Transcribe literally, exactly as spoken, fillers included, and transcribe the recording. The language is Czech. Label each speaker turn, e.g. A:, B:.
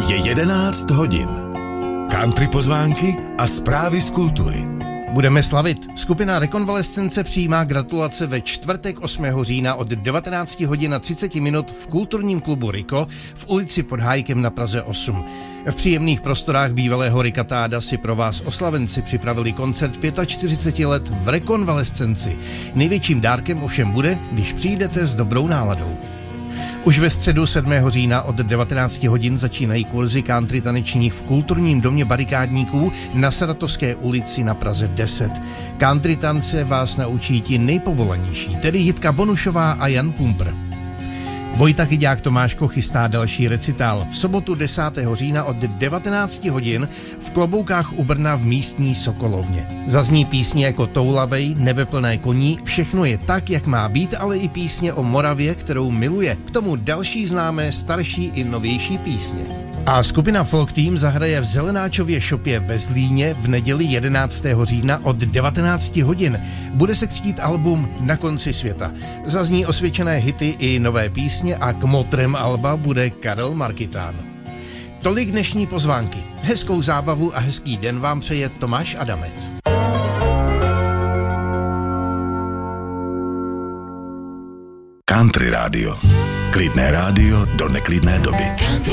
A: Je jedenáct hodin. Country pozvánky a zprávy z kultury.
B: Budeme slavit. Skupina Rekonvalescence přijímá gratulace ve čtvrtek osmého října od devatenáct hodin a třicet minut v kulturním klubu Riko v ulici Pod Hájkem na Praze osm. V příjemných prostorách bývalého Rikatáda si pro vás oslavenci připravili koncert čtyřicet pět let v Rekonvalescenci. Největším dárkem ovšem bude, když přijdete s dobrou náladou. Už ve středu sedmého října od devatenáct hodin začínají kurzy country tanečních v kulturním domě barikádníků na Saratovské ulici na Praze deset. Country tance vás naučí ti nejpovolanější, tedy Jitka Bonušová a Jan Pumpr. Vojta Chyďák Tomáško chystá další recitál. V sobotu desátého října od devatenáct hodin v Kloboukách u Brna v místní Sokolovně. Zazní písně jako Toulavej, Nebeplné koní, Všechno je tak, jak má být, ale i písně o Moravě, kterou miluje. K tomu další známé starší i novější písně. A skupina Folk Team zahraje v Zelenáčově šopě ve Zlíně v neděli jedenáctého října od devatenáct hodin. Bude se křtít album Na konci světa. Zazní osvědčené hity i nové písně a kmotrem alba bude Karel Markitán. Tolik dnešní pozvánky. Hezkou zábavu a hezký den vám přeje Tomáš Adamec.
A: Country rádio. Klidné rádio do neklidné doby.